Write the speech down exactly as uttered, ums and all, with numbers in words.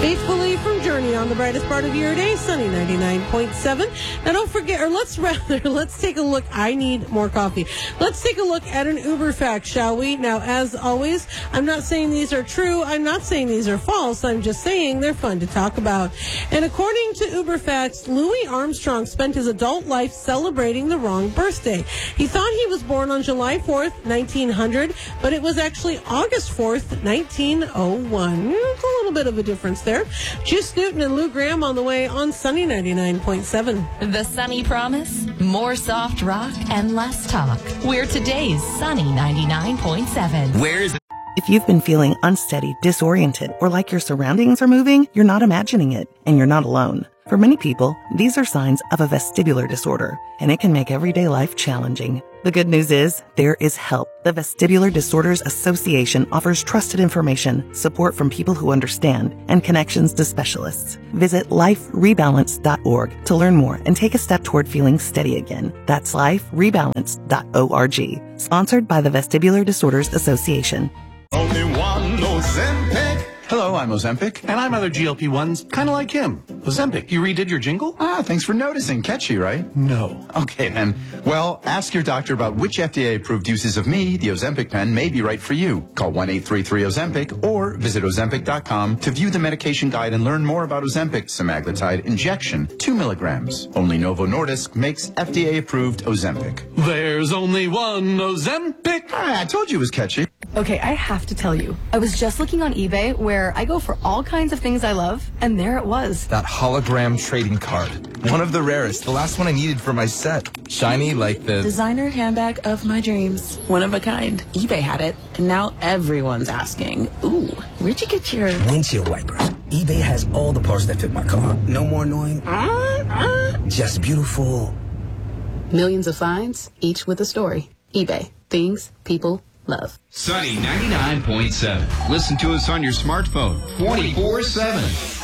Faithfully from Journey on the brightest part of your day, Sunny ninety-nine point seven. Now don't forget, or let's rather, let's take a look. I need more coffee. Let's take a look at an Uber fact, shall we? Now, as always, I'm not saying these are true. I'm not saying these are false. I'm just saying they're fun to talk about. And according to Uber facts, Louis Armstrong spent his adult life celebrating the wrong birthday. He thought he was born on July fourth, nineteen hundred, but it was actually August fourth, nineteen oh one. It's a little bit of a difference there. Juice Newton and Lou Graham on the way on Sunny ninety-nine point seven. The Sunny Promise? More soft rock and less talk. We're today's Sunny ninety-nine point seven. Where's If you've been feeling unsteady, disoriented, or like your surroundings are moving, you're not imagining it, and you're not alone. For many people, these are signs of a vestibular disorder, and it can make everyday life challenging. The good news is, there is help. The Vestibular Disorders Association offers trusted information, support from people who understand, and connections to specialists. Visit life rebalance dot org to learn more and take a step toward feeling steady again. That's life rebalance dot org. Sponsored by the Vestibular Disorders Association. Only one Ozempic. Hello, I'm Ozempic. And I'm other G L P ones, kind of like him. Ozempic, you redid your jingle? Ah, thanks for noticing. Catchy, right? No. Okay, then. Well, ask your doctor about which F D A-approved uses of me, the Ozempic pen, may be right for you. Call one eight three three Ozempic or visit Ozempic dot com to view the medication guide and learn more about Ozempic semaglutide injection, two milligrams. Only Novo Nordisk makes F D A-approved Ozempic. There's only one Ozempic. Ah, I told you it was catchy. Okay, I have to tell you, I was just looking on eBay where I go for all kinds of things I love, and there it was. that hologram trading card? One of the rarest. The last one I needed for my set. Shiny like the... Designer handbag of my dreams. One of a kind. eBay had it, and now everyone's asking, ooh, where'd you get your... Windshield wipers. eBay has all the parts that fit my car. No more annoying. Uh, uh. Just beautiful. Millions of finds, each with a story. eBay. Things people love. Sunny ninety-nine point seven. Listen to us on your smartphone twenty-four seven.